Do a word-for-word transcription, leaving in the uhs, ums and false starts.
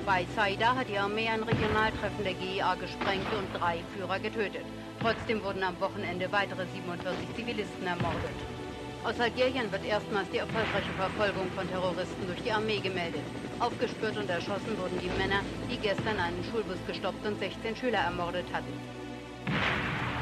Bei Saida hat die Armee ein Regionaltreffen der G I A gesprengt und drei Führer getötet. Trotzdem wurden am Wochenende weitere siebenundvierzig Zivilisten ermordet. Aus Algerien wird erstmals die erfolgreiche Verfolgung von Terroristen durch die Armee gemeldet. Aufgespürt und erschossen wurden die Männer, die gestern einen Schulbus gestoppt und sechzehn Schüler ermordet hatten.